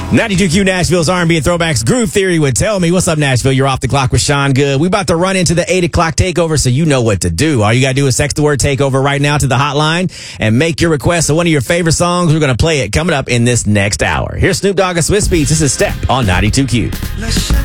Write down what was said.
92Q Nashville's R&B and Throwbacks Groove Theory would tell me. What's up, Nashville? You're off the clock with Sean Good. We about to run into the 8 o'clock takeover, so you know what to do. All you got to do is text the word takeover right now to the hotline and make your request of one of your favorite songs. We're going to play it coming up in this next hour. Here's Snoop Dogg and Swiss Beats. This is Step on 92Q.